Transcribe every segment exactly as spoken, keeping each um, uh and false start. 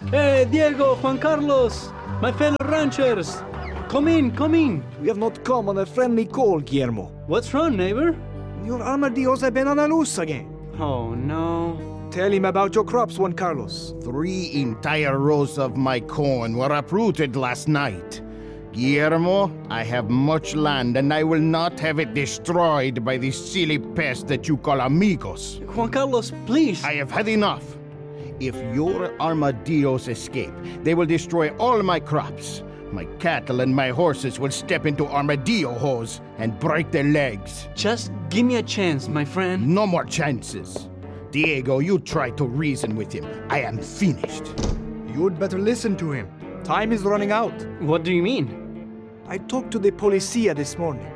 Hey, Diego, Juan Carlos, my fellow ranchers. Come in, come in. We have not come on a friendly call, Guillermo. What's wrong, neighbor? Your armadillos have been on a loose again. Oh, no. Tell him about your crops, Juan Carlos. Three entire rows of my corn were uprooted last night. Guillermo, I have much land and I will not have it destroyed by these silly pests that you call amigos. Juan Carlos, please. I have had enough. If your armadillos escape, they will destroy all my crops. My cattle and my horses will step into armadillo holes and break their legs. Just give me a chance, my friend. No more chances. Diego, you try to reason with him. I am finished. You'd better listen to him. Time is running out. What do you mean? I talked to the policia this morning.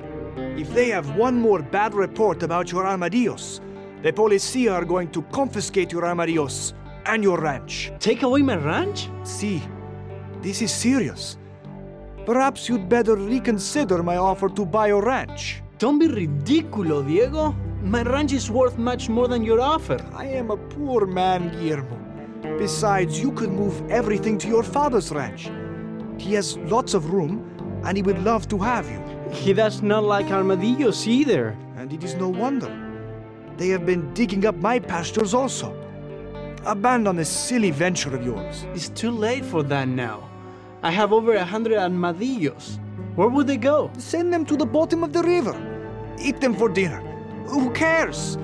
If they have one more bad report about your armadillos, the policia are going to confiscate your armadillos and your ranch. Take away my ranch? See, this is serious. Perhaps you'd better reconsider my offer to buy your ranch. Don't be ridiculous, Diego. My ranch is worth much more than your offer. I am a poor man, Guillermo. Besides, you could move everything to your father's ranch. He has lots of room, and he would love to have you. He does not like armadillos either. And it is no wonder. They have been digging up my pastures also. Abandon this silly venture of yours. It's too late for that now. I have over a hundred armadillos. Where would they go? Send them to the bottom of the river. Eat them for dinner. Who cares?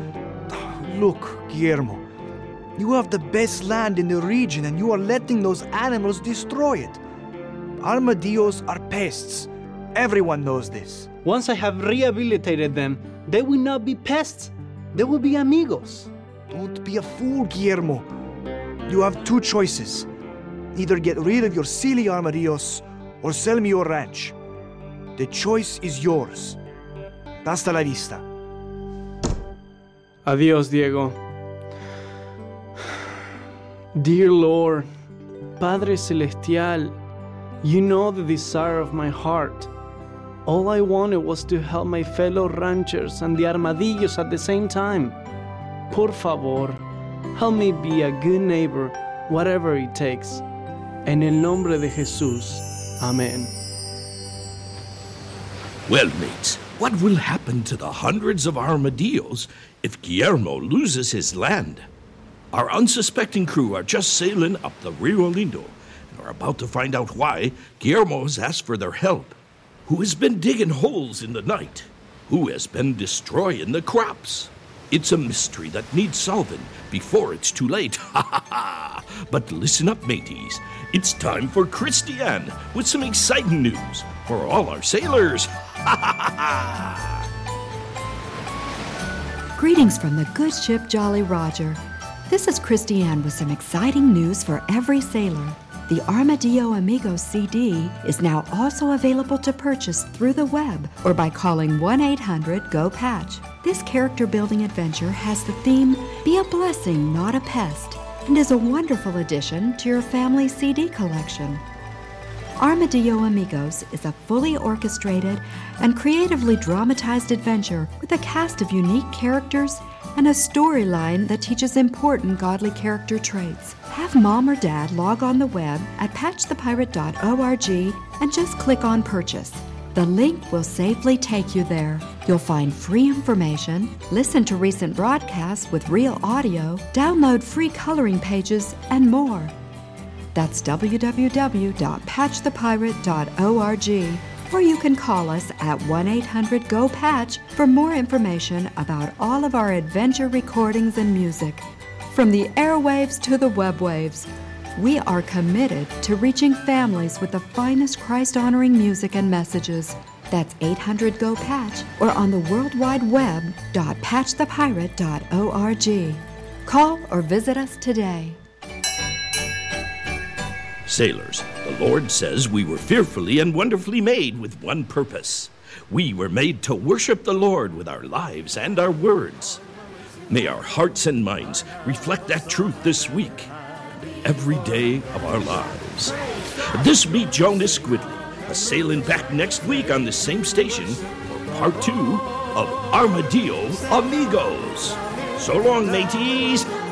Look, Guillermo, you have the best land in the region and you are letting those animals destroy it. Armadillos are pests. Everyone knows this. Once I have rehabilitated them, they will not be pests. They will be amigos. Don't be a fool, Guillermo. You have two choices. Either get rid of your silly armadillos or sell me your ranch. The choice is yours. Hasta la vista. Adios, Diego. Dear Lord, Padre Celestial, you know the desire of my heart. All I wanted was to help my fellow ranchers and the armadillos at the same time. Por favor, help me be a good neighbor, whatever it takes. En el nombre de Jesús. Amen. Well, mates, what will happen to the hundreds of armadillos if Guillermo loses his land? Our unsuspecting crew are just sailing up the Rio Lindo and are about to find out why Guillermo has asked for their help. Who has been digging holes in the night? Who has been destroying the crops? It's a mystery that needs solving before it's too late. Ha ha ha! But listen up, mateys. It's time for Christiane with some exciting news for all our sailors. Ha ha ha ha! Greetings from the good ship Jolly Roger. This is Christiane with some exciting news for every sailor. The Armadillo Amigos C D is now also available to purchase through the web or by calling one eight hundred go patch. This character-building adventure has the theme, Be a Blessing, Not a Pest, and is a wonderful addition to your family C D collection. Armadillo Amigos is a fully orchestrated and creatively dramatized adventure with a cast of unique characters and a storyline that teaches important godly character traits. Have mom or dad log on the web at patch the pirate dot org and just click on Purchase. The link will safely take you there. You'll find free information, listen to recent broadcasts with real audio, download free coloring pages, and more. That's w w w dot patch the pirate dot org, or you can call us at one eight hundred go patch for more information about all of our adventure recordings and music. From the airwaves to the webwaves, we are committed to reaching families with the finest Christ-honoring music and messages. That's eight hundred go patch or on the World Wide Web dot patch the pirate dot org. Call or visit us today. Sailors, the Lord says we were fearfully and wonderfully made with one purpose. We were made to worship the Lord with our lives and our words. May our hearts and minds reflect that truth this week and every day of our lives. This be Jonas Squidly, a sailing back next week on the same station for part two of Armadillo Amigos. So long, mateys.